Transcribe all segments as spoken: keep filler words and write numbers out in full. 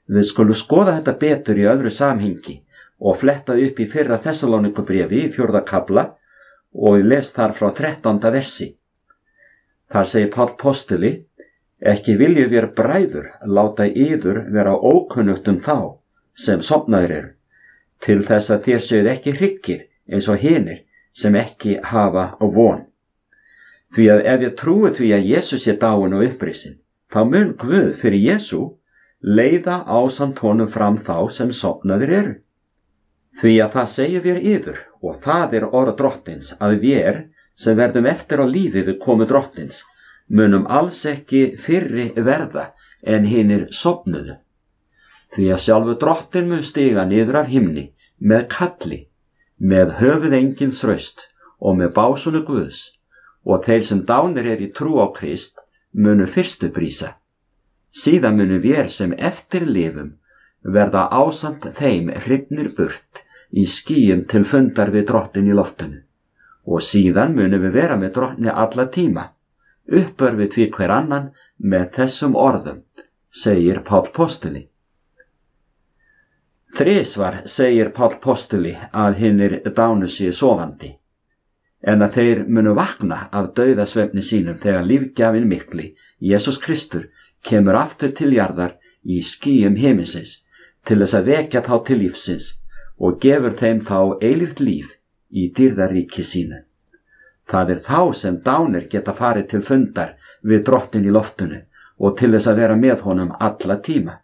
Við skulum skoða þetta betur í öðru samhengi og fletta upp í fyrra Þessaloníkubréfi í fjórða kafla og ég les þar frá þrettánda versi. Þar segir Páll postuli: Ekki viljum vér bræður láta yður vera ókunnugt um þá sem sofnaðir eru, til þess að þér séuð ekki hryggir eins og hinir sem ekki hafa á von. Því að ef ég trúi því að Jesús sé dáinn og upprisinn, þá mun Guð fyrir Jesú leiða ásamt honum fram þá sem sofnaðir eru. Því að það segir vér yður, og það er orð drottins, að vér sem verðum eftir á lífi við komu drottins munum alls ekki fyrri verða en hinir sofnuðu. Því að sjálfu drottin mun stiga niður af himni með kalli, með höfuð engins raust og með básunu Guðs, og þeir sem dánir er í trú á Krist munu fyrstu brísa. Síðan munu vér sem eftir lifum verða ásamt þeim hrifnir burt í skýjum til fundar við drottin í loftinu, og síðan munu við vera með drottni alla tíma, uppörfið því hver annan með þessum orðum, segir Páll postuli. Þrisvar segir Páll postuli að hinir dánu séu sofandi, en að þeir munu vakna af dauðasvefni sínum þegar lífgjafinn mikli, Jesús Kristur, kemur aftur til jarðar í skýjum himinsins til þess að vekja þá til lífsins og gefur þeim þá eilíft líf í dýrðaríki sínu. Það er þá sem dánir geta farið til fundar við drottin í loftinu og til þess að vera með honum alla tíma.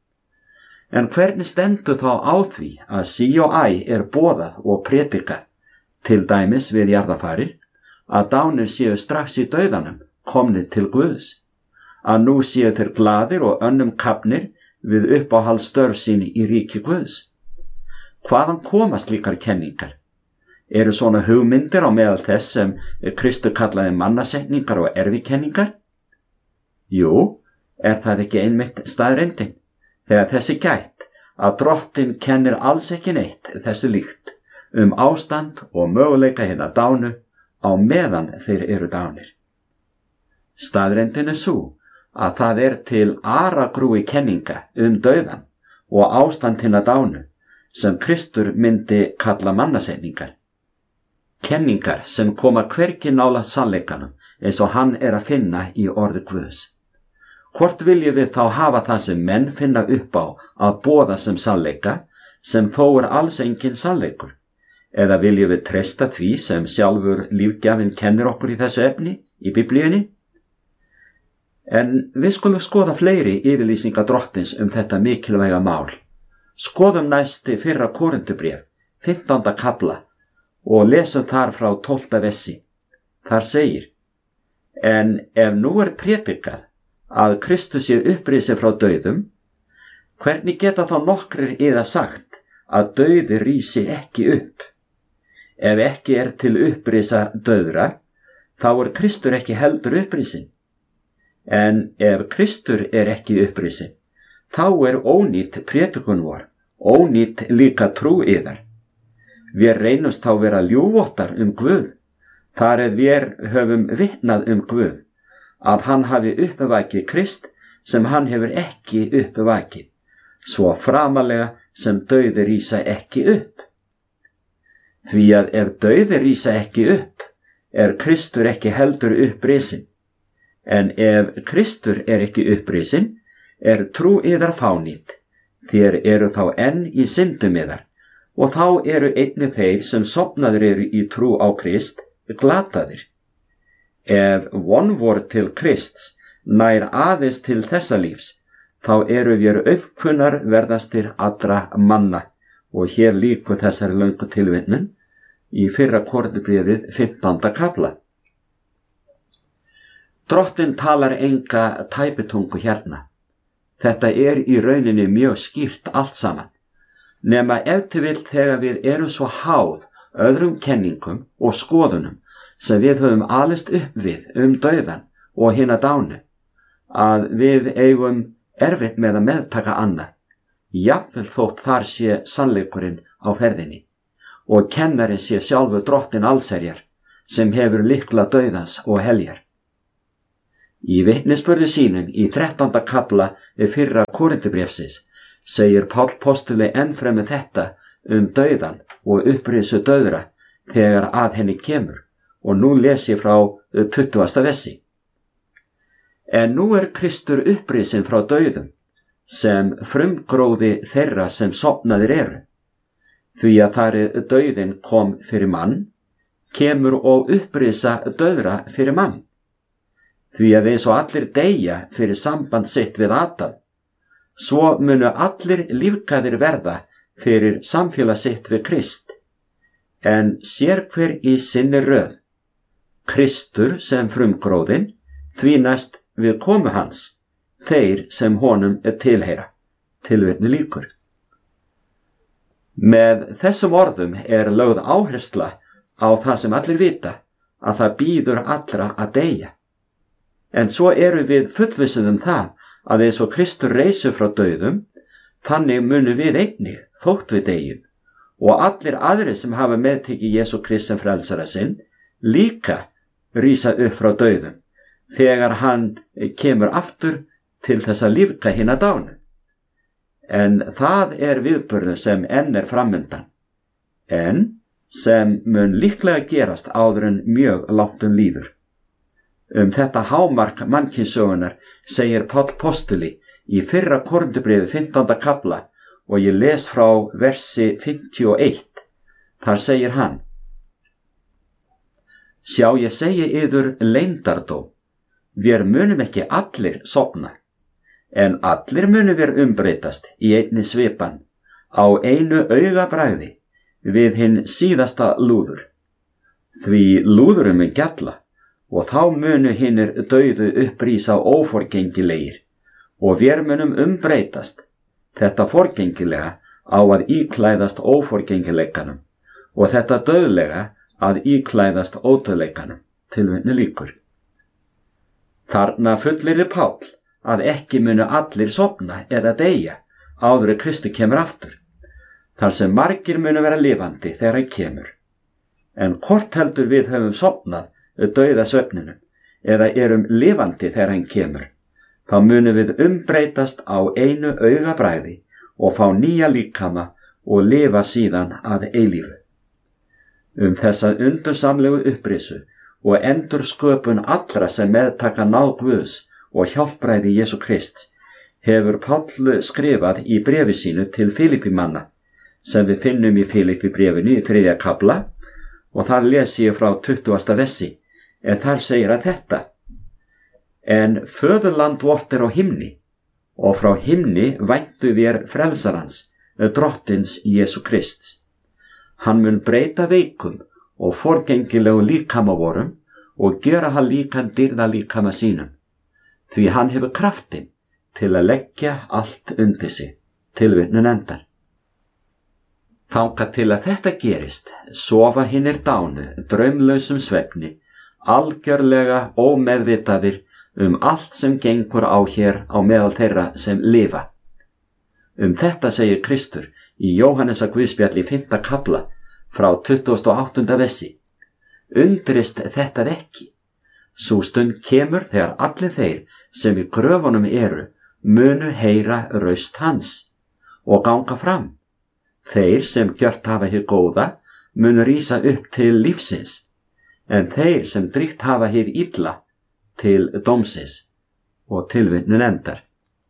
En hvernig stendur þá á því að sí og æ er boðað og predikað, til dæmis við jarðafarir, að dánir séu strax í dauðanum komnir til Guðs, að nú séu þeir glaðir og önnum kafnir við uppáhaldsstörf sín í ríki Guðs? Hvaðan koma slíkar kenningar? Eru svona hugmyndir á meðal þess sem Kristur kallaði mannasetningar og erfikenningar? Jú, er það ekki einmitt staðreyndin, þegar þessi gætt að drottin kennir alls ekki neitt þessu líkt um ástand og möguleika hérna dánu á meðan þeir eru dánir. Staðreyndin er sú að það er til aragrúi kenninga um dauðan og ástand hérna dánu sem Kristur myndi kalla mannasetningar. Kenningar sem koma hvergi nálægt sannleikanum eins og hann er að finna í orði Guðs. Hvort viljum við þá hafa það sem menn finna upp á að boða sem sannleika, sem þó er alls engin sannleikur? Eða viljum við treysta því sem sjálfur lífgjafinn kennir okkur í þessu efni, í Biblíunni? En við skulum skoða fleiri yfirlýsingar drottins um þetta mikilvæga mál. Skoðum næsti fyrra Korintubréf, fimmtánda kafla, og lesum þar frá tólfta versi. Þar segir: En ef nú er predikað að Kristus sé upprisinn frá dauðum, hvernig geta þá nokkrir yða sagt að dauði rísi ekki upp? Ef ekki er til upprisa dauðra, þá er Kristur ekki heldur upprisinn. En ef Kristur er ekki upprisinn, þá er ónýtt prédikun vor, ónýtt líka trú yðar. Við reynumst þá vera ljúvottar um Guð, þar eð við höfum vitnað um Guð, að hann hafi uppvakið Krist sem hann hefur ekki uppvakið, svo framalega sem dauði rísa ekki upp. Því að ef dauði rísa ekki upp, er Kristur ekki heldur upprisinn. En ef Kristur er ekki upprisinn, er trú yðar fánýtt, þér eru þá enn í syndum yðar, og þá eru einnig þeir sem sofnaður eru í trú á Krist glataðir. Ef vonvor til Krists nær aðeins til þessa lífs, þá eru við uppkunnar verðastir allra manna, og hér líkur þessari löngu tilvitnun í fyrra Korintubréfið fimmtánda kafla. Drottinn talar enga tæpitungu hérna. Þetta er í rauninni mjög skýrt allt saman, nema ef til vill þegar við erum svo háð öðrum kenningum og skoðunum sem við höfum alist upp við um dauðan og hina dánu, að við eigum erfitt með að meðtaka annað, jafnvel þótt þar sé sannleikurinn á ferðinni, og kennarinn sé sjálfur drottin allsherjar, sem hefur lykla dauðans og heljar. Í vitnisburði sínum í þrettánda kafla við fyrra Korintubréfsins segir Páll postuli ennfremur þetta um dauðan og upprisu dauðra þegar að henni kemur, og nú les ég frá tuttugasta versi. En nú er Kristur upprisin frá dauðum, sem frumgróði þeirra sem sofnaðir eru. Því að þar dauðin kom fyrir mann, kemur og upprisa dauðra fyrir mann. Því að eins og allir deyja fyrir samband sitt við Adam, svo munu allir lífgaðir verða fyrir samfélag sitt við Krist, en sér hver í sinni röð. Kristur sem frumgróðin, því næst við komu hans, þeir sem honum er tilheyra. Tilvitni lýkur. Með þessum orðum er lögð áhersla á það sem allir vita, að það bíður allra að deyja. En svo eru við fullvissuð um það að eins og Kristur reisu frá dauðum, þannig munu við einnig þótt við deyjum, og allir aðrir sem hafa meðtekið Jesú Krist sem frelsara sinn líka rísa upp frá dauðum, þegar hann kemur aftur til þess að lífga hina dánu. En það er viðburður sem enn er framundan, en sem mun líklega gerast áður en mjög langt um líður. Um þetta hámark mannkynssögunar segir Páll postuli í fyrra Korinthubréfi fimmtánda kafla, og ég les frá versi fimmtíu og eitt. Þar segir hann: Sjá, ég segi yður leyndardóm, vér munum ekki allir sofna, en allir munum vér umbreytast í einni svipan, á einu augabragði, við hinn síðasta lúður. Því lúðurum mun gjalla, og þá munu hinnir dauðu upprísa óforgengilegir, og vér munum umbreytast, þetta forgengilega á að íklæðast óforgengileikanum, og þetta dauðlega að íklæðast ódauðleikanum. Tilvitni lýkur. Þarna fullyrðir Páll að ekki munu allir sofna eða deyja áður en Kristur kemur aftur, þar sem margir munu vera lifandi þegar hann kemur. En hvort heldur við höfum sofnað dauða svefninum, eða erum lifandi þegar hann kemur, þá munum við umbreytast á einu augabragði og fá nýja líkama og lifa síðan að eilífu. Um þessa undursamlegu upprisu og endursköpun allra sem meðtaka náð Guðs og hjálpræði Jesú Krists hefur Páll skrifað í bréfi sínu til Filippímanna, sem við finnum í Filippi bréfinu í þriðja kafla, og þar les ég frá tuttugasta versi, en þar segir að þetta: En föðurland vort er á himni, og frá himni væntu vér frelsarans, drottins Jesú Krists. Hann mun breyta veikum og forgengilegu líkama vorum og gera hann líkan dýrða líkama sínum, því hann hefur kraftinn til að leggja allt undir sig. Tilvitnun endar. Þangað til að þetta gerist, sofa hinnir dánu draumlausum svefni, algjörlega ómeðvitaðir um allt sem gengur á hér á meðal þeirra sem lifa. Um þetta segir Kristur í Jóhannesar Guðspjalli fimmta kafla frá tuttugasta og áttunda versi: Undrist þetta ekki. Sú stund kemur þegar allir þeir sem í gröfunum eru munu heyra raust hans og ganga fram. Þeir sem gjört hafa hið góða munu rísa upp til lífsins, en þeir sem dríkt hafa hið illa til dómsins. Og tilvitnun endar.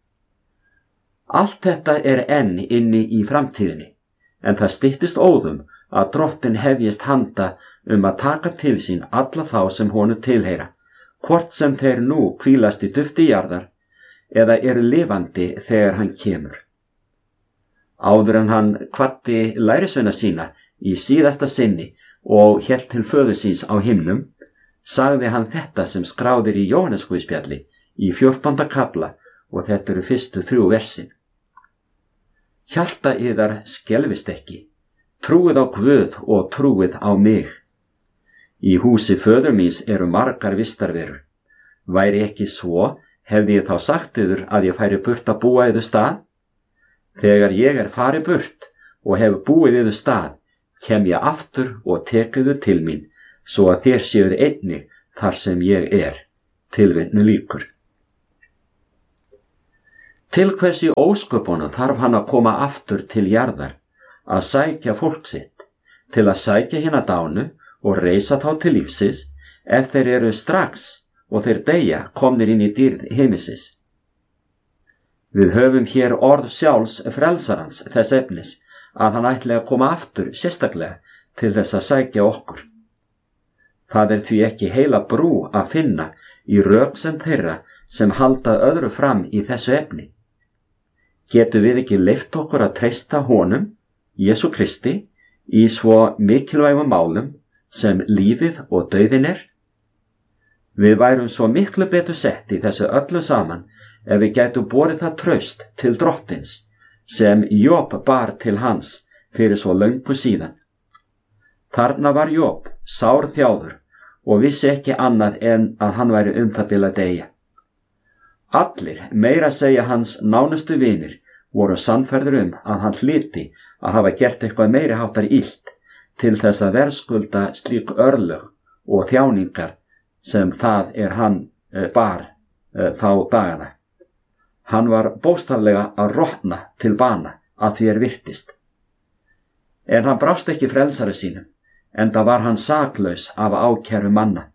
Allt þetta er enn inni í framtíðinni, en það styttist óðum að drottin hefjist handa um að taka til sín alla þá sem honum tilheyra, hvort sem þeir nú hvílast í dufti jarðar eða eru lifandi þegar hann kemur. Áður en hann kvaddi lærisveina sína í síðasta sinni og hélt til föður síns á himnum, sagði hann þetta sem skráðir í Jóhannes Guðspjalli í fjórtánda kafla, og þetta eru fyrstu þrjú versin. Hjarta yðar skelfist ekki, trúið á Guð og trúið á mig. Í húsi föður míns eru margar vistarverur. Væri ekki svo, hefði ég þá sagt yður að ég færi burt að búa yður stað? Þegar ég er farið burt og hef búið yður stað, kem ég aftur og tek yður til mín, svo að þér séuð einnig þar sem ég er. Tilvitnun lýkur. Til hvers í ósköpunum þarf hann að koma aftur til jarðar, að sækja fólk sitt, til að sækja hina dánu og reisa þá til lífsins, ef þeir eru strax og þeir deyja komnir inn í dýrð himinsins. Við höfum hér orð sjálfs frelsarans þess efnis að hann ætli að koma aftur sérstaklega til þess að sækja okkur. Það er því ekki heila brú að finna í röksem þeirra sem halda öðru fram í þessu efni. Getum við ekki leyft okkur að treysta honum, Jesú Kristi, í svo mikilvægum málum sem lífið og dauðin er? Við værum svo miklu betur sett í þessu öllu saman ef við gætum borið það traust til drottins sem Job bar til hans fyrir svo löngu síðan. Þarna var Job sár þjáður og vissi ekki annað en að hann væri um það bil að deyja. Allir, meira segja hans nánustu vinir, voru sannfærðir um að hann hlyti að hafa gert eitthvað meiri háttar illt til þess að verðskulda slík örlög og þjáningar sem það er hann uh, bar uh, þá dagana. Hann var bókstaflega að rotna til bana að því er virtist. En hann brást ekki frelsari sínum, enda var hann saklaus af ákæru manna.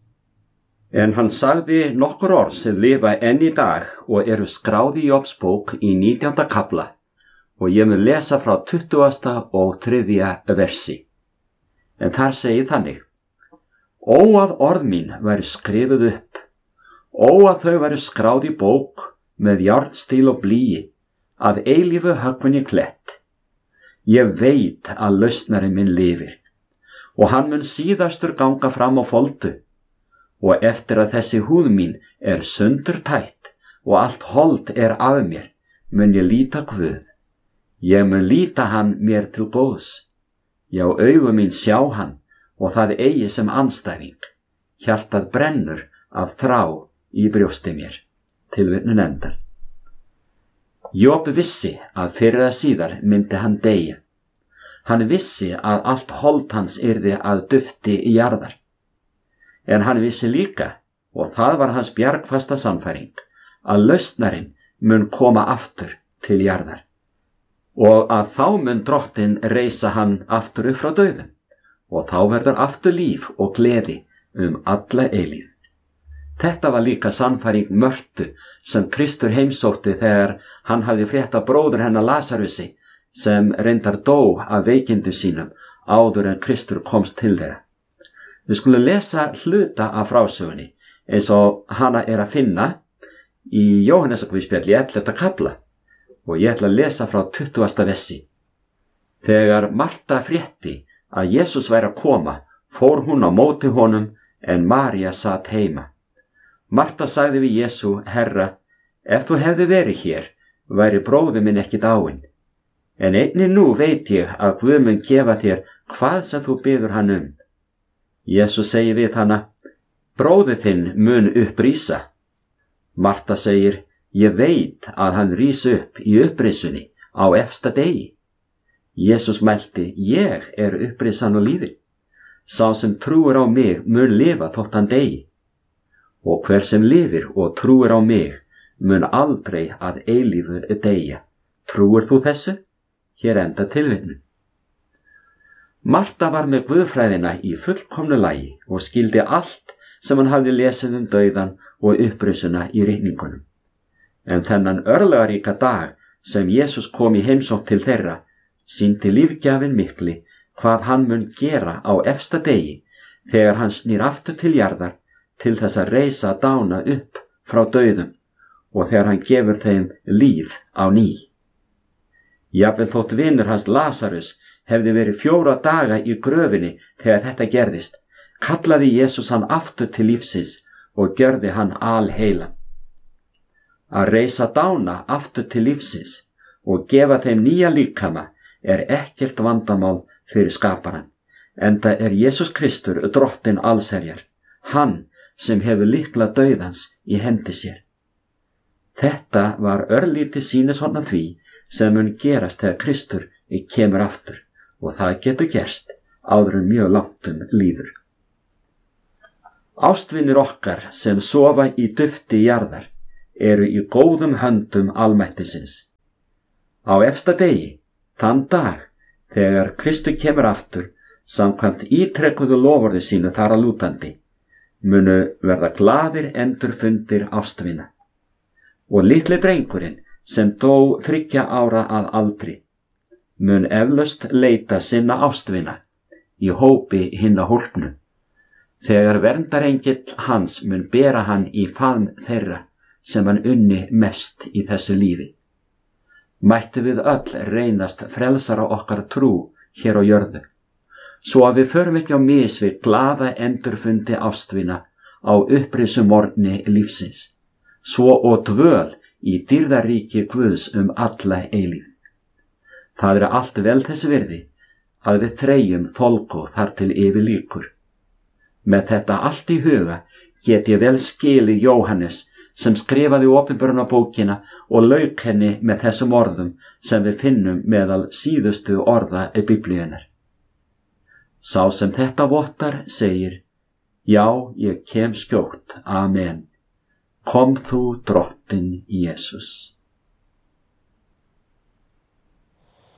En hann sagði nokkur orð sem lifa enn í dag og eru skráð í Jobs bók í nítjánda kafla og ég mun lesa frá tuttugasta og þriðja versi. En þar segir þannig: Ó að orð mín væri skrifuð upp, ó að þau væri skráð í bók með járnstíl og blýi, að eilífu höggvinni klett. Ég veit að lausnari minn lifir, og hann mun síðastur ganga fram á foldu, og eftir að þessi húð mín er sundur tætt og allt hold er af mér, mun ég líta Guð. Ég mun líta hann mér til góðs. Já, augu mín sjá hann, og það eigi sem andstæðing. Hjartað brennur af þrá í brjósti mér. Tilvitnun endar. Job vissi að fyrir að síðar myndi hann deyja. Hann vissi að allt hold hans yrði að dufti í jarðar. En hann vissi líka, og það var hans bjargfasta sannfæring, að lausnarinn mun koma aftur til jarðar. Og að þá mun drottin reisa hann aftur upp frá dauðum, og þá verður aftur líf og gleði um alla eilíð. Þetta var líka sannfæring Mörtu sem Kristur heimsótti þegar hann hafði frétta bróður hennar Lasarusi sem reyndar dó af veikindu sínum áður en Kristur komst til þeirra. Við skulum lesa hluta af frásögunni eins og hana er að finna í Jóhannesarguðspjalli ellefta kafla og ég ætla að lesa frá tuttugasta versi. Þegar Marta frétti að Jesús væri að koma, fór hún á móti honum en María sat heima. Marta sagði við Jesú: Herra, ef þú hefði verið hér, væri bróðir minn ekki dáinn. En einnig nú veit ég að Guð mun gefa þér hvað sem þú biður hann um. Jesú segir við hana: Bróðir þinn mun upprísa. Marta segir: Ég veit að hann rís upp í upprisunni á efsta degi. Jesús mælti: Ég er upprisan og lífið. Sá sem trúir á mig mun lifa þótt hann degi. Og hver sem lifir og trúir á mig mun aldrei að eilífu deyja. Trúir þú þessu? Hér enda tilvitnun. Marta var með guðfræðina í fullkomnu lagi og skildi allt sem hann hafði lesið um dauðan og upprisuna í ritningunum. En þennan örlagaríka dag sem Jesús kom í heimsókn til þeirra, sýndi lífgjafinn mikli hvað hann mun gera á efsta degi þegar hann snýr aftur til jarðar til þess að reisa dána upp frá dauðum og þegar hann gefur þeim líf á ný. Jafnvel þótt vinur hans Lasarus hefði verið fjóra daga í gröfinni þegar þetta gerðist, kallaði Jesús hann aftur til lífsins og gjörði hann alheilan. Að reisa dána aftur til lífsins og gefa þeim nýja líkama er ekkert vandamál fyrir skaparan, enda er Jesús Kristur drottinn allsherjar, hann sem hefur lykla dauðans í hendi sér. Þetta var örlítið sýnishorn af því sem mun gerast þegar Kristur kemur aftur, og það getur gerst áður en mjög langt um líður. Ástvinir okkar sem sofa í dufti jarðar eru í góðum höndum almættisins. Á efsta degi, þann dag, þegar Kristur kemur aftur, samkvæmt ítrekkuðu loforði sínu þar að lútandi, munu verða glaðir endurfundir ástvina. Og litli drengurinn, sem dó þriggja ára að aldri, mun eflaust leita sinna ástvina í hópi hinna hólpnu, þegar verndarengill hans mun bera hann í faðm þeirra sem hann unni mest í þessu lífi. Mættu við öll reynast frelsara okkar trú hér á jörðu, svo að við förum ekki á mis við glaða endurfundi ástvina á upprisu morgni lífsins, svo og dvöl í dýrðaríki Guðs um alla eilíð. Það er allt vel þess virði að við þreyjum þolgóð þar til yfir líkur. Með þetta allt í huga get ég vel skilið Jóhannes sem skrifaði opinberunarbókina og lauk henni með þessum orðum sem við finnum meðal síðustu orða í Biblíunnar. Sá sem þetta vottar segir: Já, ég kem skjótt, amen. Kom þú, drottinn Jesús.